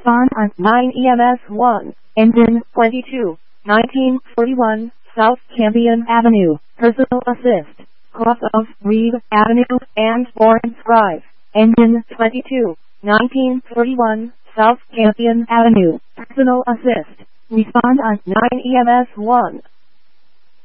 Respond on 9 EMS 1, engine 22, 1941, South Campion Avenue, personal assist, cross of Reed Avenue and Lawrence Drive, engine 22, 1941, South Campion Avenue, personal assist. Respond on 9 EMS 1.